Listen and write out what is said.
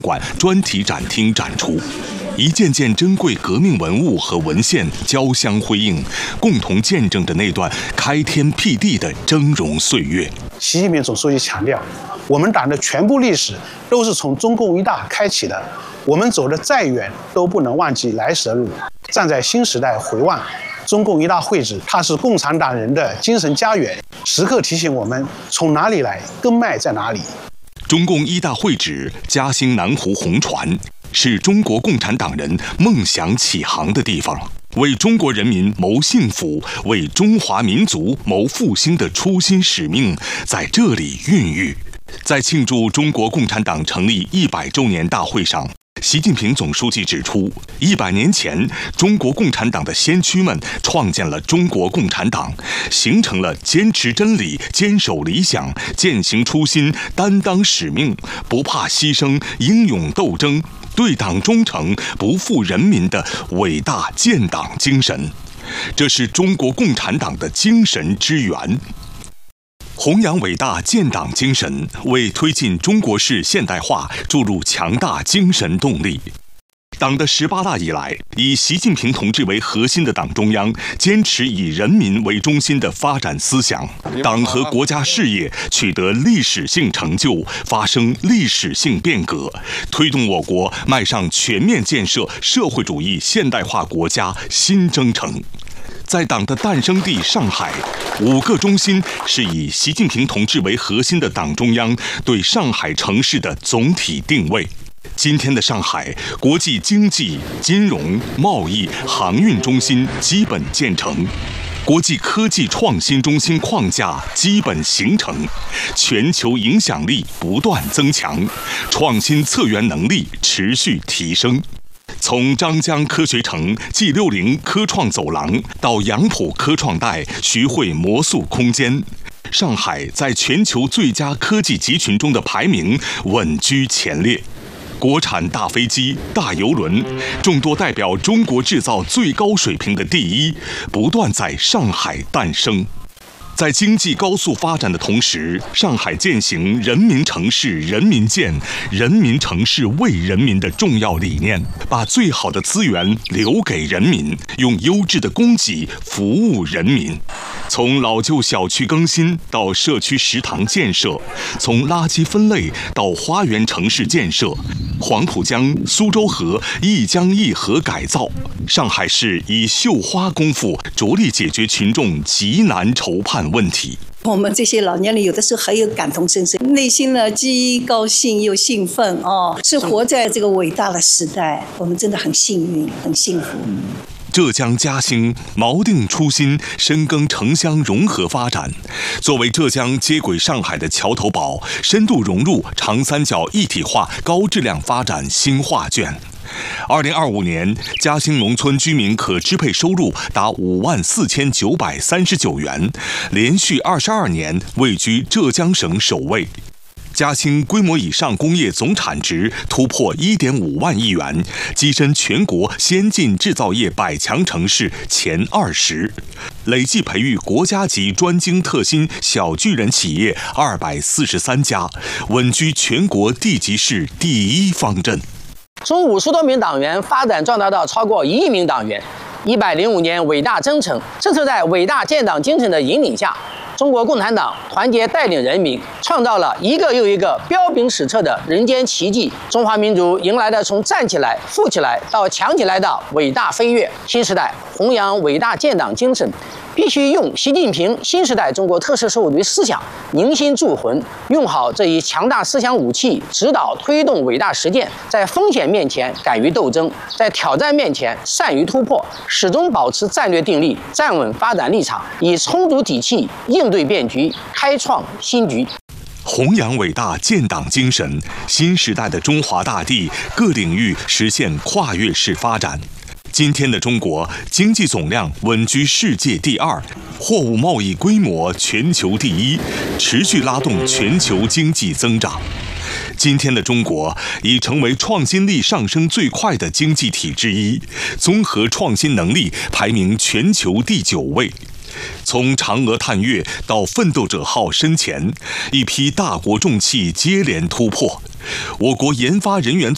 馆专题展厅展出。一件件珍贵革命文物和文献交相辉映，共同见证着那段开天辟地的峥嵘岁月。 习近平总书记强调，我们党的全部历史都是从中共一大开启的，我们走得再远都不能忘记来时的路。站在新时代回望，中共一大会址，它是共产党人的精神家园，时刻提醒我们从哪里来，根脉在哪里。 中共一大会址嘉兴南湖红船，是中国共产党人梦想起航的地方，为中国人民谋幸福，为中华民族谋复兴的初心使命在这里孕育。在庆祝中国共产党成立100周年大会上，习近平总书记指出，100年前，中国共产党的先驱们创建了中国共产党，形成了坚持真理、坚守理想、践行初心、担当使命、不怕牺牲、英勇斗争、对党忠诚、不负人民的伟大建党精神。这是中国共产党的精神之源。弘扬伟大建党精神，为推进中国式现代化注入强大精神动力。党的18大以来，以习近平同志为核心的党中央坚持以人民为中心的发展思想，党和国家事业取得历史性成就，发生历史性变革，推动我国迈上全面建设社会主义现代化国家新征程。在党的诞生地上海，5个中心是以习近平同志为核心的党中央对上海城市的总体定位。今天的上海，国际经济、金融、贸易、航运中心基本建成，国际科技创新中心框架基本形成，全球影响力不断增强，创新策源能力持续提升。从张江科学城、G60科创走廊到杨浦科创带、徐汇魔术空间，上海在全球最佳科技集群中的排名稳居前列。国产大飞机、大邮轮，众多代表中国制造最高水平的第一，不断在上海诞生。在经济高速发展的同时，上海践行人民城市人民建、人民城市为人民的重要理念，把最好的资源留给人民，用优质的供给服务人民。从老旧小区更新到社区食堂建设，从垃圾分类到花园城市建设，黄浦江、苏州河一江一河改造，上海市以绣花功夫着力解决群众急难愁盼问题。 我们这些老年人有的时候很有感同身受，内心呢既高兴又兴奋是活在这个伟大的时代，我们真的很幸运，很幸福。 浙江嘉兴锚定初心，深耕城乡融合发展，作为浙江接轨上海的桥头堡，深度融入长三角一体化高质量发展新画卷。2025年，嘉兴农村居民可支配收入达54939元，连续22年位居浙江省首位。嘉兴规模以上工业总产值突破1.5万亿元，跻身全国先进制造业100强城市前20，累计培育国家级专精特新小巨人企业243家，稳居全国地级市第一方阵。 从50多名党员发展壮大到超过1亿名党员。105年伟大征程，正是在伟大建党精神的引领下，中国共产党团结带领人民，创造了一个又一个彪炳史册的人间奇迹。中华民族迎来了从站起来、富起来到强起来的伟大飞跃。新时代弘扬伟大建党精神，必须用习近平新时代中国特色社会主义思想凝心铸魂，用好这一强大思想武器，指导推动伟大实践。在风险面前敢于斗争，在挑战面前善于突破，始终保持战略定力，站稳发展立场，以充足底气应对变局，开创新局。 弘扬伟大建党精神，新时代的中华大地各领域实现跨越式发展。今天的中国经济总量稳居世界第2，货物贸易规模全球第1，持续拉动全球经济增长。今天的中国已成为创新力上升最快的经济体之一，综合创新能力排名全球第9位。从嫦娥探月到奋斗者号深潜，一批大国重器接连突破。我国研发人员